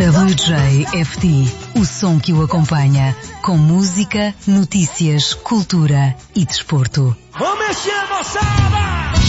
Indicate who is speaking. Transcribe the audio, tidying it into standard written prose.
Speaker 1: WJFT, o som que o acompanha, com música, notícias, cultura e desporto.
Speaker 2: Vamos mexer, moçada!